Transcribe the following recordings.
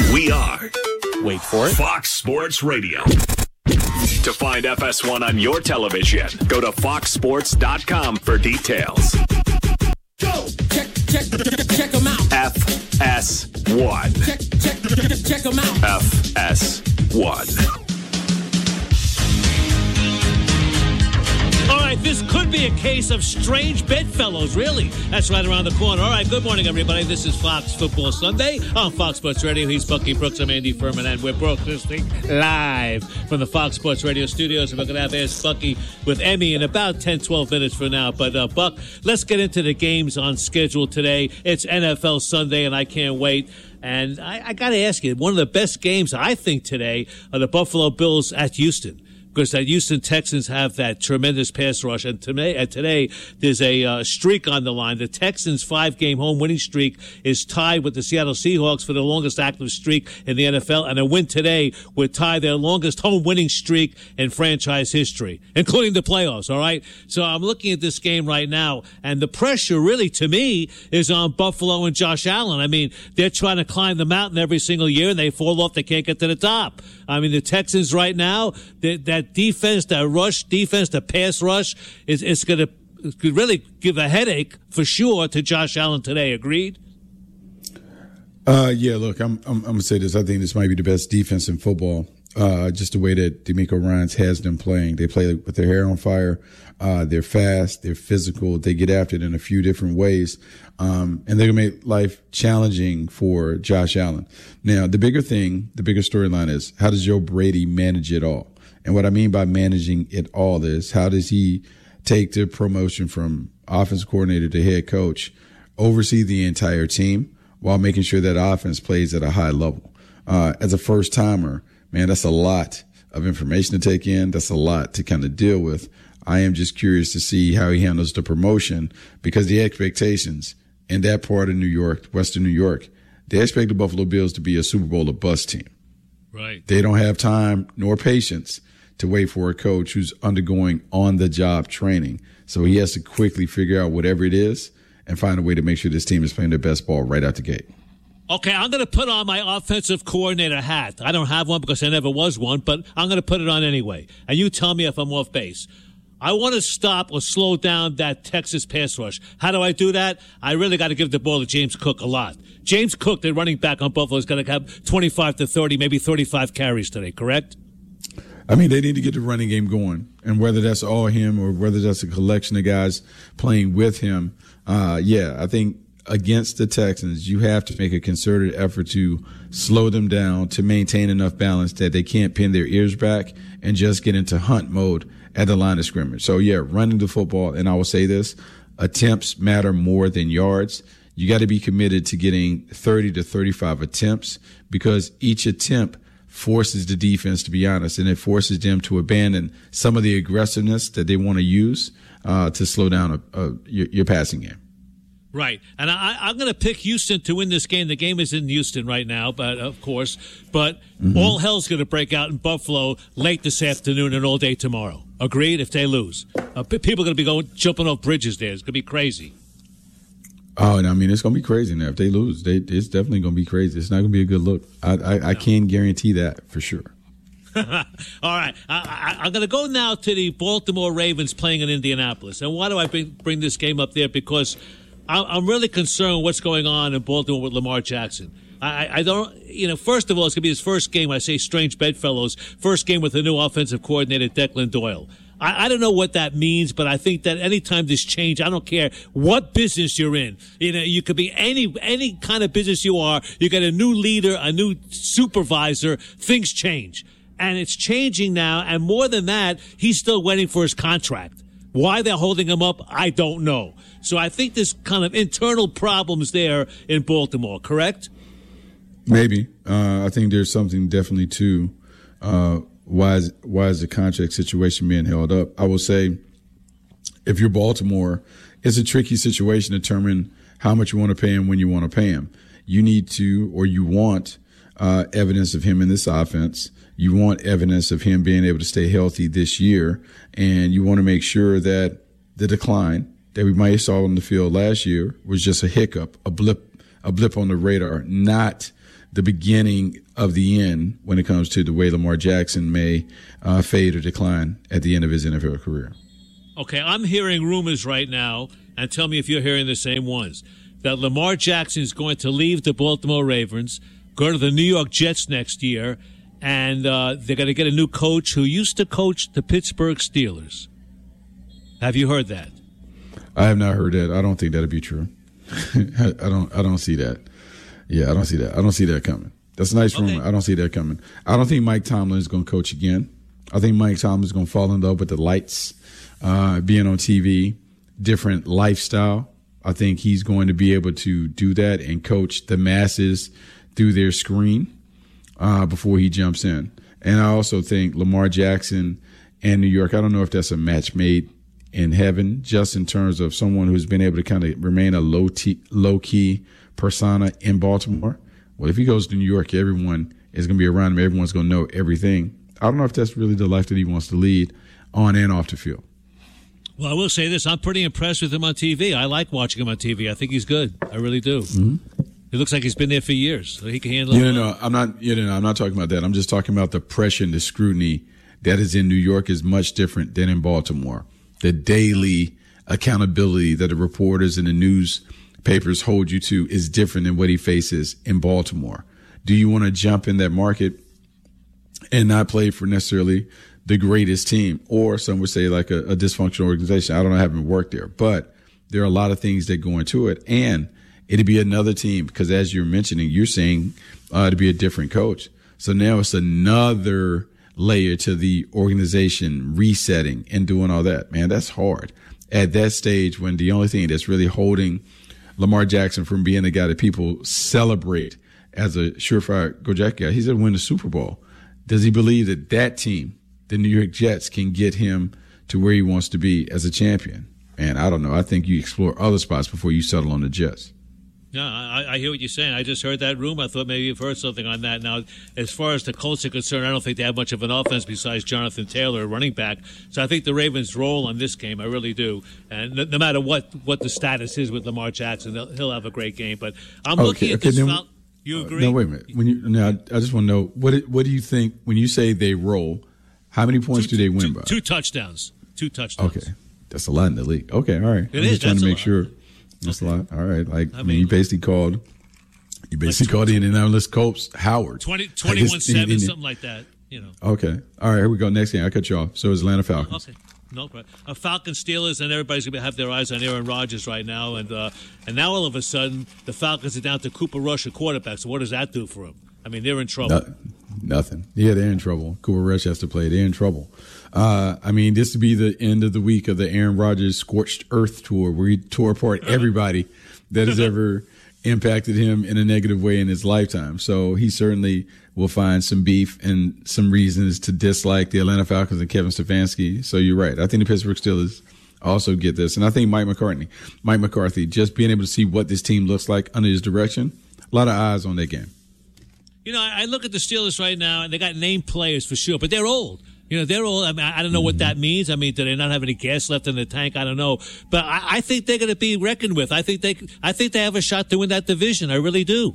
We are, wait for it, Fox Sports Radio. To find FS1 on your television, go to foxsports.com for details. Go! Check them out. FS1. Check them out. FS1. All right, this could be a case of strange bedfellows, really. That's right around the corner. All right, good morning, everybody. This is Fox Football Sunday on Fox Sports Radio. He's Bucky Brooks. I'm Andy Furman, and we're broadcasting live from the Fox Sports Radio studios. And we're going to have Ask Bucky with Emmy in about 10, 12 minutes from now. But, Buck, let's get into the games on schedule today. It's NFL Sunday, and I can't wait. And I got to ask you, one of the best games, I think, today are the Buffalo Bills at Houston. Because the Houston Texans have that tremendous pass rush. And today there's a streak on the line. The Texans' 5-game home winning streak is tied with the Seattle Seahawks for the longest active streak in the NFL. And a win today would tie their longest home winning streak in franchise history, including the playoffs, all right? So I'm looking at this game right now, and the pressure really, to me, is on Buffalo and Josh Allen. I mean, they're trying to climb the mountain every single year, and they fall off. They can't get to the top. I mean, the Texans right now, that defense, that rush defense, the pass rush, it's going to really give a headache for sure to Josh Allen today. Agreed? Yeah, look, I'm going to say this. I think this might be the best defense in football. Just the way that DeMeco Ryans has them playing. They play with their hair on fire. They're fast. They're physical. They get after it in a few different ways. And they're going to make life challenging for Josh Allen. Now, the bigger storyline is, how does Joe Brady manage it all? And what I mean by managing it all is, how does he take the promotion from offensive coordinator to head coach, oversee the entire team while making sure that offense plays at a high level? As a first timer, man, that's a lot of information to take in. That's a lot to kind of deal with. I am just curious to see how he handles the promotion, because the expectations in that part of New York, Western New York, they expect the Buffalo Bills to be a Super Bowl or bust team. Right. They don't have time nor patience to wait for a coach who's undergoing on-the-job training. So he has to quickly figure out whatever it is and find a way to make sure this team is playing their best ball right out the gate. Okay, I'm going to put on my offensive coordinator hat. I don't have one because I never was one, but I'm going to put it on anyway. And you tell me if I'm off base. I want to stop or slow down that Texas pass rush. How do I do that? I really got to give the ball to James Cook a lot. James Cook, the running back on Buffalo, is going to have 25 to 30, maybe 35 carries today, correct? I mean, they need to get the running game going, and whether that's all him or whether that's a collection of guys playing with him, I think against the Texans, you have to make a concerted effort to slow them down, to maintain enough balance that they can't pin their ears back and just get into hunt mode at the line of scrimmage. So, running the football, and I will say this, attempts matter more than yards. You got to be committed to getting 30 to 35 attempts, because each attempt forces the defense, to be honest, and it forces them to abandon some of the aggressiveness that they want to use to slow down your passing game. Right. And I'm going to pick Houston to win this game. The game is in Houston right now, but of course. But all hell's going to break out in Buffalo late this afternoon and all day tomorrow. Agreed? If they lose. People are going to be jumping off bridges there. It's going to be crazy. Oh, and I mean, it's going to be crazy now. If they lose, it's definitely going to be crazy. It's not going to be a good look. I can guarantee that for sure. All right. I'm going to go now to the Baltimore Ravens playing in Indianapolis. And why do I bring this game up there? Because I'm really concerned with what's going on in Baltimore with Lamar Jackson. I don't, first of all, it's going to be his first game. I say strange bedfellows. First game with the new offensive coordinator, Declan Doyle. I don't know what that means, but I think that anytime there's change, I don't care what business you're in. You could be any kind of business you are. You get a new leader, a new supervisor, things change. And it's changing now. And more than that, he's still waiting for his contract. Why they're holding him up, I don't know. So I think there's kind of internal problems there in Baltimore, correct? Maybe. I think there's something definitely to why is the contract situation being held up? I will say, if you're Baltimore, it's a tricky situation to determine how much you want to pay him when you want to pay him. You need to, or you want, evidence of him in this offense. You want evidence of him being able to stay healthy this year, and you want to make sure that the decline that we might have saw on the field last year was just a hiccup, a blip on the radar, not the beginning of the end when it comes to the way Lamar Jackson may fade or decline at the end of his NFL career. Okay, I'm hearing rumors right now, and tell me if you're hearing the same ones, that Lamar Jackson is going to leave the Baltimore Ravens, go to the New York Jets next year, and they're going to get a new coach who used to coach the Pittsburgh Steelers. Have you heard that? I have not heard that. I don't think that'd be true. I don't see that. Yeah, I don't see that. I don't see that coming. That's a nice rumor. I don't see that coming. I don't think Mike Tomlin is going to coach again. I think Mike Tomlin is going to fall in love with the lights, being on TV, different lifestyle. I think he's going to be able to do that and coach the masses through their screen before he jumps in. And I also think Lamar Jackson and New York, I don't know if that's a match made in heaven, just in terms of someone who's been able to kind of remain a low-key persona in Baltimore. Well, if he goes to New York, everyone is going to be around him. Everyone's going to know everything. I don't know if that's really the life that he wants to lead on and off the field. Well, I will say this. I'm pretty impressed with him on TV. I like watching him on TV. I think he's good. I really do. Mm-hmm. He looks like he's been there for years, so he can handle it. No, I'm not talking about that. I'm just talking about the pressure and the scrutiny that is in New York is much different than in Baltimore. The daily accountability that the reporters and the newspapers hold you to is different than what he faces in Baltimore. Do you want to jump in that market and not play for necessarily the greatest team, or some would say like a dysfunctional organization? I don't know, I haven't worked there, but there are a lot of things that go into it, and it'd be another team because, as you're mentioning, you're saying to be a different coach. So now it's another layer to the organization resetting and doing all that. Man, that's hard at that stage when the only thing that's really holding Lamar Jackson from being the guy that people celebrate as a surefire go Jack guy, he's going to win the Super Bowl. Does he believe that that team, the New York Jets, can get him to where he wants to be as a champion? And I don't know. I think you explore other spots before you settle on the Jets. No, I hear what you're saying. I just heard that rumor. I thought maybe you've heard something on that. Now, as far as the Colts are concerned, I don't think they have much of an offense besides Jonathan Taylor, running back. So I think the Ravens roll on this game. I really do. And no matter what the status is with Lamar Jackson, he'll have a great game. But I'm looking at this. You agree? No, wait a minute. I just want to know, what do you think when you say they roll? How many points do they win by? 2 touchdowns. 2 touchdowns. Okay. That's a lot in the league. Okay, all right. I'm just trying to make sure. That's a lot. All right. I mean, you basically called the Indianapolis Colts Howard. 21-7, something like that, you know. Okay. All right, here we go. Next game. I cut you off. So it's Atlanta Falcons. Okay. No problem. Falcons, Steelers, and everybody's going to have their eyes on Aaron Rodgers right now. And now all of a sudden, the Falcons are down to Cooper Rush, a quarterback. So what does that do for them? I mean, they're in trouble. Nothing. Yeah, they're in trouble. Cooper Rush has to play. They're in trouble. I mean, this would be the end of the week of the Aaron Rodgers Scorched Earth tour, where he tore apart everybody that has ever impacted him in a negative way in his lifetime. So he certainly will find some beef and some reasons to dislike the Atlanta Falcons and Kevin Stefanski. So you're right. I think the Pittsburgh Steelers also get this. And I think Mike McCarthy, just being able to see what this team looks like under his direction, a lot of eyes on that game. You know, I look at the Steelers right now, and they got named players for sure, but they're old. You know, they're old. I mean, I don't know what that means. I mean, do they not have any gas left in the tank? I don't know. But I think they're going to be reckoned with. I think they have a shot to win that division. I really do.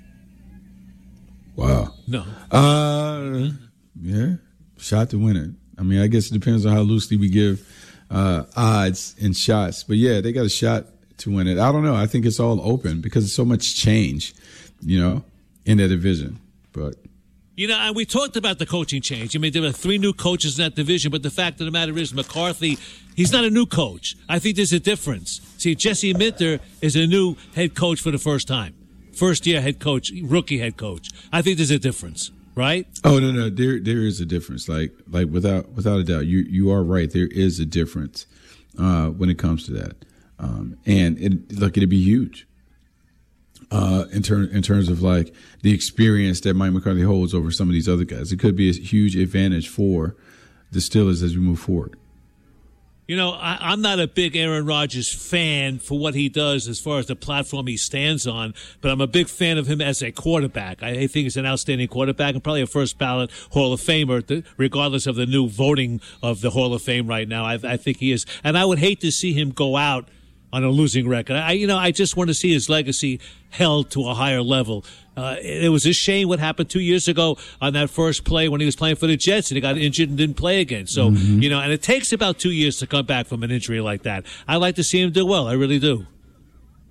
Wow. No. Yeah, shot to win it. I mean, I guess it depends on how loosely we give odds and shots. But, yeah, they got a shot to win it. I don't know. I think it's all open because there's so much change, you know, in that division. But you know, and we talked about the coaching change. I mean, there were 3 new coaches in that division, but the fact of the matter is McCarthy, he's not a new coach. I think there's a difference. See, Jesse Minter is a new head coach for the first time. First-year head coach, rookie head coach. I think there's a difference, right? Oh, no, there is a difference. Like without a doubt, you are right. There is a difference when it comes to that. And it'd be huge. In terms of like the experience that Mike McCarthy holds over some of these other guys, it could be a huge advantage for the Steelers as we move forward. You know, I'm not a big Aaron Rodgers fan for what he does as far as the platform he stands on, but I'm a big fan of him as a quarterback. I think he's an outstanding quarterback and probably a first ballot Hall of Famer, regardless of the new voting of the Hall of Fame right now. I think he is. And I would hate to see him go out on a losing record. I just want to see his legacy held to a higher level. It was a shame what happened 2 years ago on that first play when he was playing for the Jets and he got injured and didn't play again. So, and it takes about 2 years to come back from an injury like that. I like to see him do well. I really do.